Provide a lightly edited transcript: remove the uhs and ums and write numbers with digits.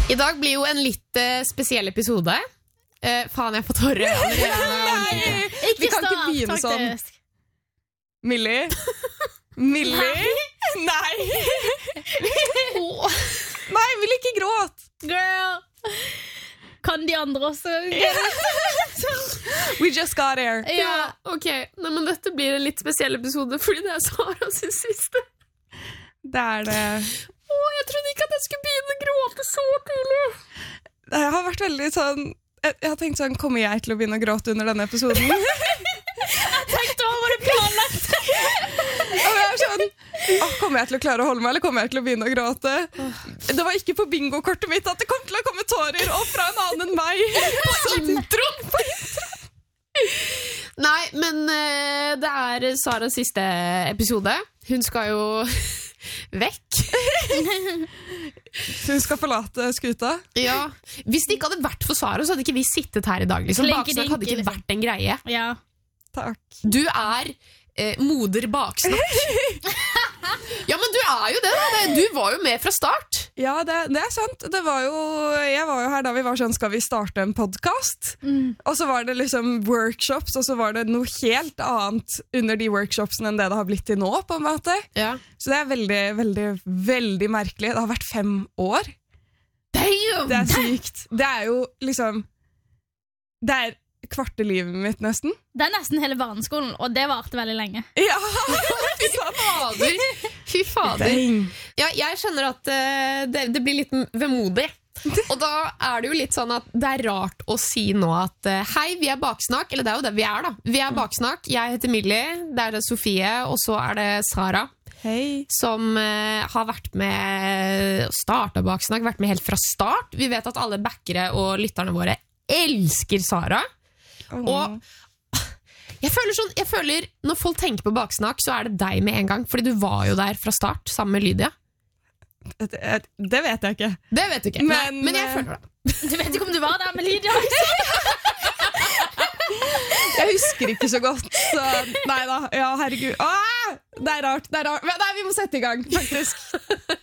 I dag blir jo en litt spesiell episode. Faen, jeg får tårer. Nei, vi kan ikke begynne sånn. Millie? Nei. Nei, jeg vil ikke gråte. Girl. Kan de andre også? We just got here. Ja, ok. Nei, men dette blir en litt spesiell episode, fordi det Sara sin siste. Det det. Jeg trodde ikke at jeg skulle begynne å gråte så tidlig. Jeg har vært veldig sånn jeg har tenkt sånn, kommer jeg til å begynne å gråte under denne episoden? Jeg tenkte, hva var det planlagt? Og jeg sånn, kommer jeg til å klare å holde meg, eller kommer jeg til å begynne å gråte? Det var ikke på bingo-kortet mitt at det kom til å komme tårer, og fra en annen enn meg. På introen! Nei, men det Saras siste episode. Hun skal jo vekk. Hun skal forlate skuta. Ja. Hvis det ikke hadde vært for Sara, så hadde ikke vi sittet her i dag. Baksnakk hadde ikke vært en greie. Ja. Takk. Du moder baksnakk. Ja, men du jo det da. Du var jo med fra start. Ja, det sant. Jeg var jo her da vi var sånn, skal vi starte en podcast? Og så var det liksom workshops, og så var det noe helt annet under de workshopsene enn det har blitt til nå, på en måte. Ja. Så det veldig, veldig, veldig merkelig. Det har vært 5 år. Damn! Det sykt. Det jo liksom det kvarte livet mitt nesten. Det nesten hele barneskolen, og det varte veldig lenge. Ja! Fy fader. Ja, jeg skjønner at det blir litt vemodig. Og da det jo litt sånn at det rart å si nå at hei, vi baksnakk, eller det jo det vi da. Vi baksnakk, jeg heter Millie, det Sofie, og så det Sara. Hei. Som har vært med startet baksnakk, vært med helt fra start. Vi vet at alle backere og lytterne våre elsker Sara. Og jeg føler når folk tenker på baksnakk, så det deg med en gang, fordi du var jo der fra start sammen med Lydia. Det vet jeg ikke. Det vet du ikke, men jeg føler det. Du vet ikke om du var der med Lydia? Jeg husker ikke så godt, så nei da. Ja, herregud. Det rart. Nei, vi må sette i gang, faktisk.